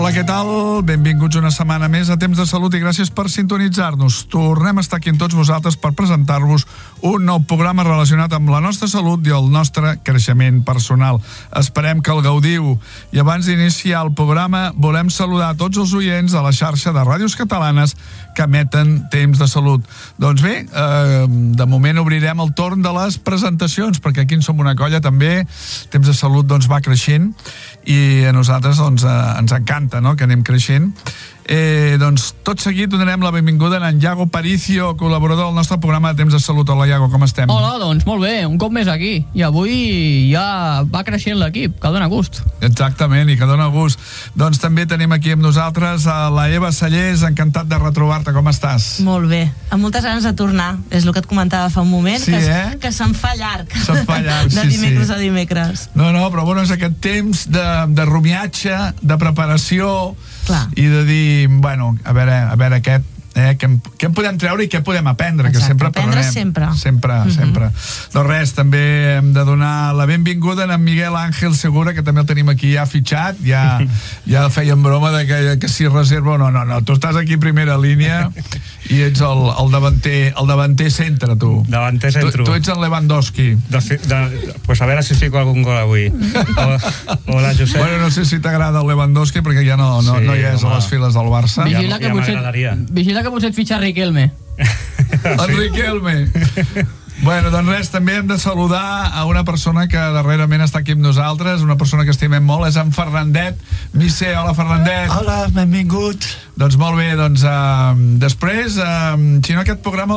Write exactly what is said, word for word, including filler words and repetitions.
Hola, què tal? Benvinguts una setmana més a Temps de Salut i gràcies per sintonitzar-nos. Tornem a estar aquí amb tots vosaltres per presentar-vos un nou programa relacionat amb la nostra salut i el nostre creixement personal. Esperem que el gaudiu. I abans d'iniciar el programa, volem saludar tots els oients de la xarxa de ràdios catalanes que emeten Temps de Salut. Doncs bé, eh, de moment obrirem el torn de les presentacions, perquè aquí en som una colla també. Temps de Salut doncs, va creixent i a nosaltres doncs, eh, ens encanta, no?, que anem creixent. Eh, doncs tot seguit donarem la benvinguda a en Iago Paricio, col·laborador del nostre programa de Temps de Salut. Hola, Iago, com estem? Hola, doncs molt bé, un cop més aquí. I avui ja va creixent l'equip, que dona gust. Exactament, i que dona gust. Doncs també tenim aquí amb nosaltres a la Eva Sallés, encantat de retrobar-te, com estàs? Molt bé, amb moltes ganes de tornar. És el que et comentava fa un moment, sí, que, eh? que se'm fa llarg. Se'm fa llarg, sí, de dimecres sí. a dimecres. No, no, però bueno, és aquest temps de, de rumiatge, de preparació. Clar. I de dir, bueno, a veure, a veure aquest, eh, què, en, què en podem treure i què podem aprendre. Exacte, que sempre aprendre parlem. sempre. Sempre, uh-huh. sempre. Doncs res, també hem de donar la benvinguda a en Miguel Ángel Segura, que també el tenim aquí ja fitxat, ja, ja feien broma de que, que si reserva, no, no, no, tu estàs aquí a primera línia i ets el, el davanter el davanter centre, tu. Davanter centre. Tu, tu ets el Lewandowski. De, de, pues a veure si fico algun gol avui. Hola, Josep. Bueno, no sé si t'agrada el Lewandowski, perquè ja no, no, sí, no hi és home. A les files del Barça. Vigila que, ja potser, vigila que potser et fitxa Riquelme. El Riquelme. Bueno, doncs res, també hem de saludar a una persona que darrerament està aquí amb nosaltres, una persona que estimem molt, és en Fernandet Misser. Hola, Fernandet. Hola, benvingut. Doncs molt bé, doncs uh, després, uh, si no aquest programa